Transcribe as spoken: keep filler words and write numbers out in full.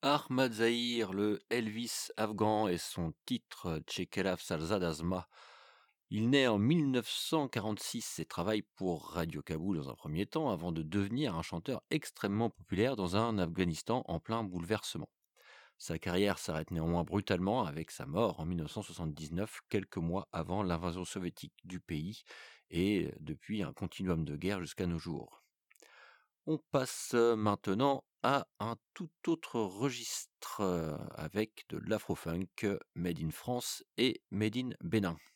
Ahmad Zahir, le Elvis afghan et son titre Çekeler Salzadazma. Il naît en mille neuf cent quarante-six et travaille pour Radio Kaboul dans un premier temps avant de devenir un chanteur extrêmement populaire dans un Afghanistan en plein bouleversement. Sa carrière s'arrête néanmoins brutalement avec sa mort en mille neuf cent soixante-dix-neuf, quelques mois avant l'invasion soviétique du pays et depuis un continuum de guerre jusqu'à nos jours. On passe maintenant à un tout autre registre euh, avec de l'afro-funk, made in France et made in Bénin.